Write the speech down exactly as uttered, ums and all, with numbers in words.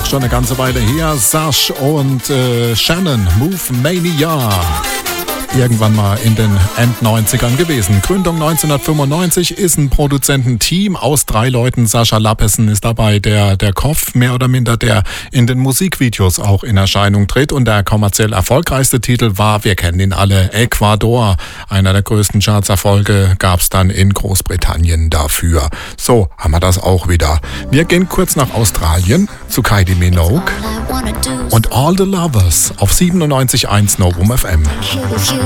schon eine ganze Weile her. Sash und äh, Shannon, Move Mania. Irgendwann mal in den End-neunzigern gewesen. Gründung neunzehnhundertfünfundneunzig, ist ein Produzententeam aus drei Leuten. Sascha Lappesen ist dabei, der, der Kopf, mehr oder minder, der in den Musikvideos auch in Erscheinung tritt. Und der kommerziell erfolgreichste Titel war, wir kennen ihn alle, Ecuador. Einer der größten Chartserfolge gab es dann in Großbritannien dafür. So, haben wir das auch wieder. Wir gehen kurz nach Australien zu Kylie Minogue und All the Lovers auf siebenundneunzig Komma eins Novum F M.